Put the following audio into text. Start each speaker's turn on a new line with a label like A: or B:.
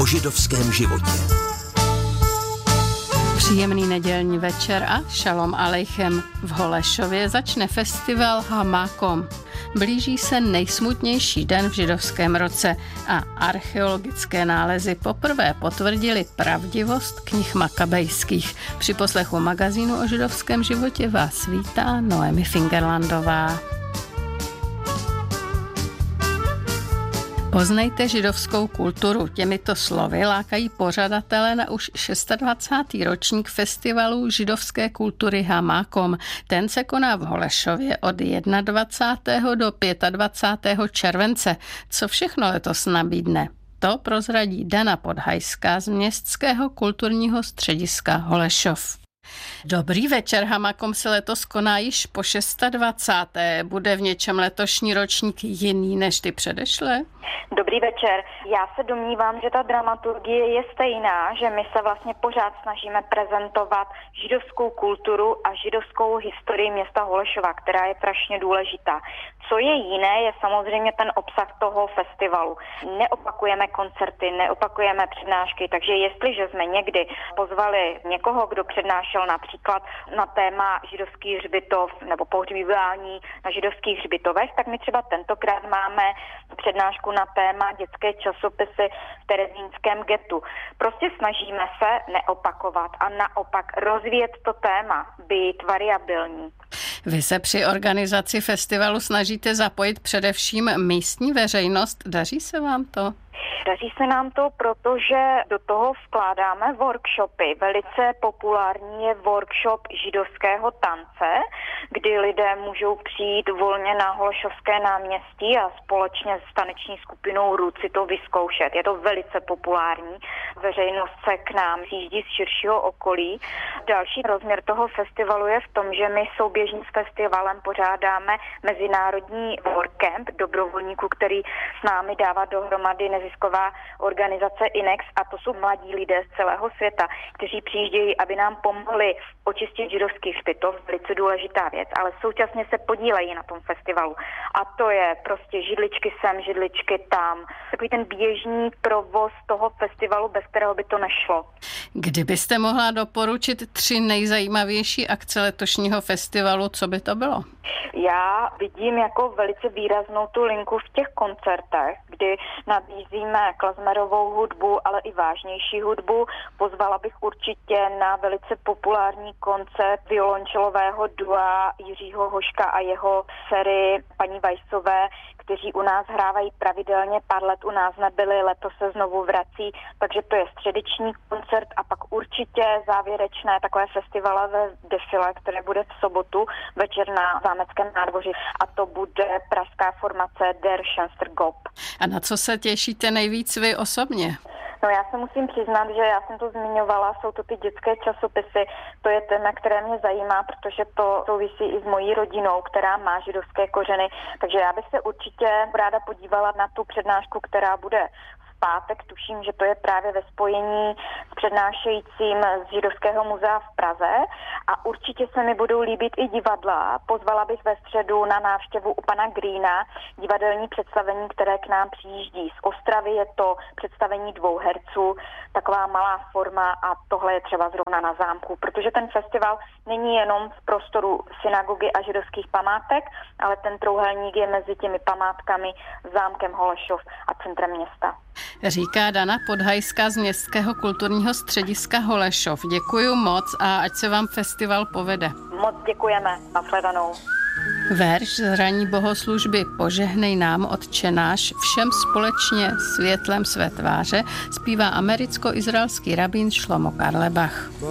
A: o židovském životě.
B: Příjemný nedělní večer a šalom alejchem. V Holešově začne festival Hamakom. Blíží se nejsmutnější den v židovském roce a archeologické nálezy poprvé potvrdily pravdivost knih makabejských. Při poslechu magazínu o židovském životě vás vítá Noemi Fingerlandová. Poznejte židovskou kulturu. Těmito slovy lákají pořadatele na už 26. ročník festivalu židovské kultury Hamakom. Ten se koná v Holešově od 21. do 25. července. Co všechno letos nabídne? To prozradí Dana Podhajská z Městského kulturního střediska Holešov. Dobrý večer, Hamakom se letos koná již po 26. Bude v něčem letošní ročník jiný než ty předešlé?
C: Dobrý večer. Já se domnívám, že ta dramaturgie je stejná, že my se vlastně pořád snažíme prezentovat židovskou kulturu a židovskou historii města Holešova, která je strašně důležitá. Co je jiné, je samozřejmě ten obsah toho festivalu. Neopakujeme koncerty, neopakujeme přednášky, takže jestliže jsme někdy pozvali někoho, kdo přednášel například na téma židovský hřbitov nebo pohřbívání na židovských hřbitovech, tak my třeba tentokrát máme přednášku na téma dětské časopisy v terezínském getu. Prostě snažíme se neopakovat a naopak rozvíjet to téma, být variabilní.
B: Vy se při organizaci festivalu snažíte zapojit především místní veřejnost. Daří se vám to?
C: Daří se nám to, protože do toho vkládáme workshopy. Velice populární je workshop židovského tance, kdy lidé můžou přijít volně na Holešovské náměstí a společně s taneční skupinou Růd si to vyzkoušet. Je to velice populární. Veřejnost se k nám přijíždí z širšího okolí. Další rozměr toho festivalu je v tom, že my souběžně s festivalem pořádáme mezinárodní workcamp dobrovolníků, který s námi dává dohromady nezisková organizace INEX, a to jsou mladí lidé z celého světa, kteří přijíždějí, aby nám pomohli očistit židovský hřbitov, velice důležitá věc, ale současně se podílejí na tom festivalu. A to je prostě židličky sem, židličky tam. Takový ten běžný provoz toho festivalu, bez kterého by to nešlo.
B: Kdybyste mohla doporučit 3 nejzajímavější akce letošního festivalu, co by to bylo?
C: Já vidím jako velice výraznou tu linku v těch koncertech, kdy nabízíme klezmerovou hudbu, ale i vážnější hudbu. Pozvala bych určitě na velice populární koncert violončelového dua Jiřího Hoška a jeho dcery paní Vajsové, kteří u nás hrávají pravidelně, pár let u nás nebyli, letos se znovu vrací, takže to je středeční koncert a pak určitě závěrečné takové festivalové defile, které bude v sobotu večer na Zámeckém nádvoří, a to bude pražská formace Der Schenster-Gop.
B: A na co se těšíte nejvíc vy osobně?
C: No, já se musím přiznat, že já jsem to zmiňovala, jsou to ty dětské časopisy, to je téma, které mě zajímá, protože to souvisí i s mojí rodinou, která má židovské kořeny, takže já bych se určitě ráda podívala na tu přednášku, která bude pátek, tuším, že to je právě ve spojení s přednášejícím z Židovského muzea v Praze, a určitě se mi budou líbit i divadla. Pozvala bych ve středu na návštěvu u pana Greena divadelní představení, které k nám přijíždí z Ostravy. Je to představení 2 herců, taková malá forma, a tohle je třeba zrovna na zámku, protože ten festival není jenom v prostoru synagogy a židovských památek, ale ten trojúhelník je mezi těmi památkami, zámkem Holešov a centrem města.
B: Říká Dana Podhajská z Městského kulturního střediska Holešov. Děkuju moc a ať se vám festival povede.
C: Moc děkujeme. Nashledanou.
B: Verš z ranní bohoslužby Požehnej nám, Otče náš, všem společně světlem své tváře zpívá americko-izraelský rabín Šlomo Carlebach.